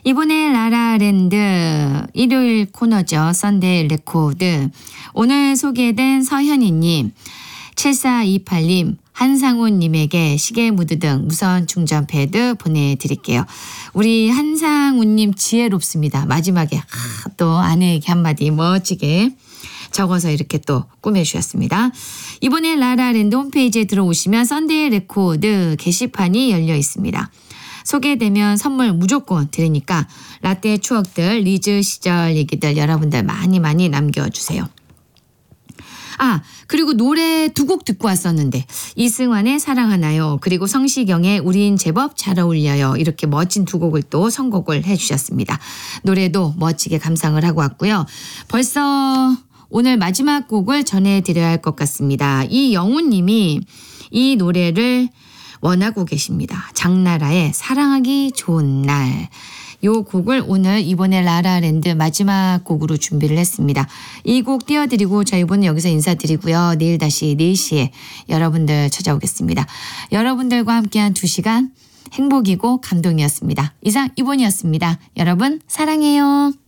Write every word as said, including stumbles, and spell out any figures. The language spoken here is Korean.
이번에 라라랜드 일요일 코너죠. 썬데이 레코드. 오늘 소개된 서현희님, 칠사이팔님, 한상훈님에게 시계 무드 등 무선 충전 패드 보내드릴게요. 우리 한상훈님 지혜롭습니다. 마지막에 아, 또 아내에게 한마디 멋지게 적어서 이렇게 또 꾸며주셨습니다. 이번에 라라랜드 홈페이지에 들어오시면 썬데이 레코드 게시판이 열려 있습니다. 소개되면 선물 무조건 드리니까 라떼 추억들, 리즈 시절 얘기들 여러분들 많이 많이 남겨주세요. 아, 그리고 노래 두 곡 듣고 왔었는데 이승환의 사랑하나요, 그리고 성시경의 우린 제법 잘 어울려요, 이렇게 멋진 두 곡을 또 선곡을 해주셨습니다. 노래도 멋지게 감상을 하고 왔고요. 벌써 오늘 마지막 곡을 전해드려야 할 것 같습니다. 이영훈님이 이 노래를 원하고 계십니다. 장나라의 사랑하기 좋은 날. 요 곡을 오늘 이번에 라라랜드 마지막 곡으로 준비를 했습니다. 이 곡 띄워드리고 저희 분은 여기서 인사드리고요. 내일 다시 네 시에 여러분들 찾아오겠습니다. 여러분들과 함께한 두 시간 행복이고 감동이었습니다. 이상 이본이었습니다. 여러분 사랑해요.